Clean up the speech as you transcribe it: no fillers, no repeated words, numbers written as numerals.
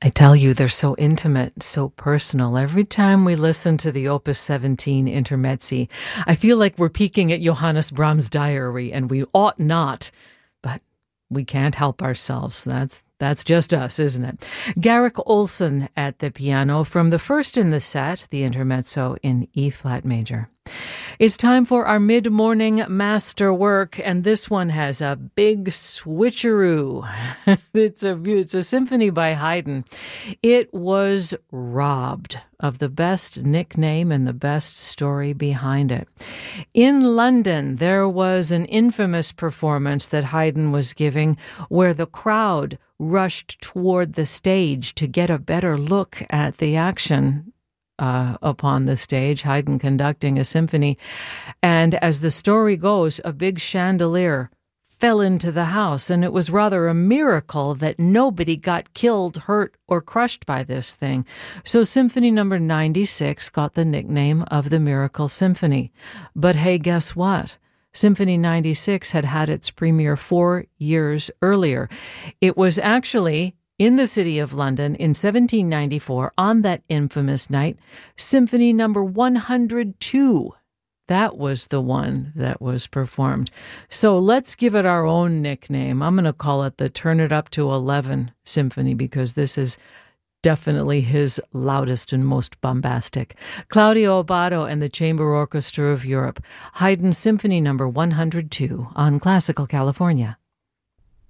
I tell you, they're so intimate, so personal. Every time we listen to the Opus 17 Intermezzi, I feel like we're peeking at Johannes Brahms' diary, and we ought not, but we can't help ourselves. That's just us, isn't it? Garrick Olson at the piano from the first in the set, the Intermezzo in E-flat major. It's time for our mid-morning masterwork, and this one has a big switcheroo. It's a symphony by Haydn. It was robbed of the best nickname and the best story behind it. In London, there was an infamous performance that Haydn was giving where the crowd rushed toward the stage to get a better look at the action upon the stage, Haydn conducting a symphony. And as the story goes, a big chandelier fell into the house, and it was rather a miracle that nobody got killed, hurt, or crushed by this thing. So Symphony number 96 got the nickname of the Miracle Symphony. But hey, guess what? Symphony 96 had had its premiere 4 years earlier. It was actually in the city of London in 1794, on that infamous night, Symphony number 102. That was the one that was performed. So let's give it our own nickname. I'm going to call it the Turn It Up to 11 Symphony, because this is definitely his loudest and most bombastic. Claudio Abbado and the Chamber Orchestra of Europe, Haydn Symphony number 102 on Classical California.